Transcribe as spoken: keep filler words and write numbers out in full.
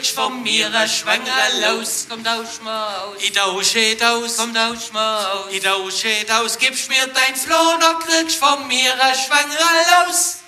Von mir ein Schwangere los, komm tausch mal aus. Ich tausche aus, komm tausch mal aus. Ich tausche aus, gibst mir dein Floh, noch kriegst von mir ein Schwangere los.